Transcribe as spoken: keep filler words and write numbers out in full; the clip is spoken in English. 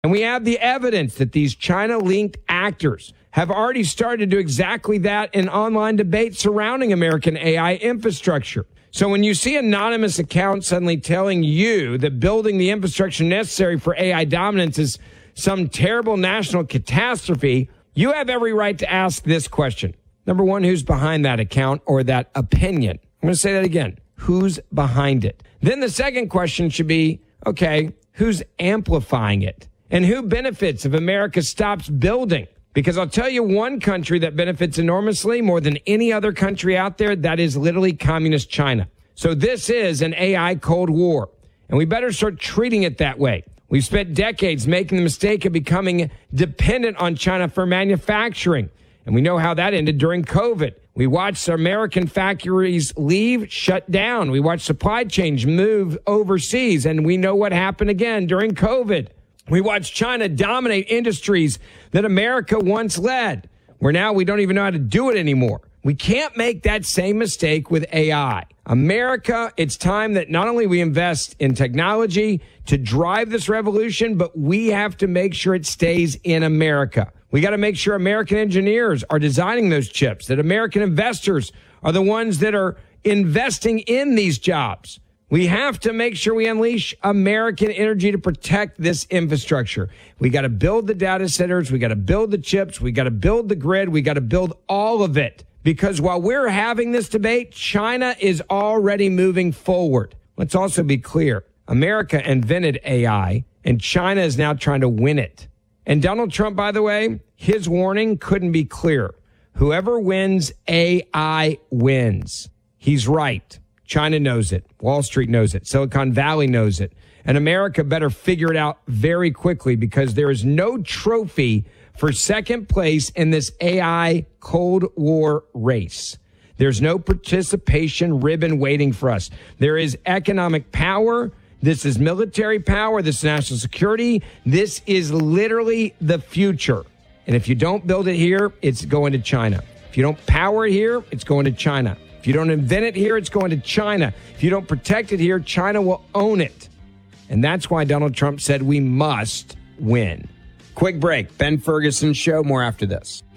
And we have the evidence that these China-linked actors have already started to do exactly that in online debates surrounding American A I infrastructure. So when you see anonymous accounts suddenly telling you that building the infrastructure necessary for A I dominance is some terrible national catastrophe, you have every right to ask this question. Number one, who's behind that account or that opinion? I'm going to say that again. Who's behind it? Then the second question should be, okay, who's amplifying it? And who benefits if America stops building? Because I'll tell you one country that benefits enormously more than any other country out there, that is literally communist China. So this is an A I Cold War, and we better start treating it that way. We've spent decades making the mistake of becoming dependent on China for manufacturing, and we know how that ended during COVID. We watched American factories leave, shut down. We watched supply chains move overseas, and we know what happened again during COVID. We watched China dominate industries that America once led, where now we don't even know how to do it anymore. We can't make that same mistake with A I. America, it's time that not only we invest in technology to drive this revolution, but we have to make sure it stays in America. We got to make sure American engineers are designing those chips, that American investors are the ones that are investing in these jobs. We have to make sure we unleash American energy to protect this infrastructure. We got to build the data centers. We got to build the chips. We got to build the grid. We got to build all of it. Because while we're having this debate, China is already moving forward. Let's also be clear. America invented A I, and China is now trying to win it. And Donald Trump, by the way, his warning couldn't be clearer. Whoever wins, A I wins. He's right. China knows it. Wall Street knows it. Silicon Valley knows it. And America better figure it out very quickly, because there is no trophy for second place in this A I Cold War race. There's no participation ribbon waiting for us. There is economic power. This is military power. This is national security. This is literally the future. And if you don't build it here, it's going to China. If you don't power it here, it's going to China. If you don't invent it here, it's going to China. If you don't protect it here, China will own it. And that's why Donald Trump said we must win. Quick break. Ben Ferguson Show. More after this.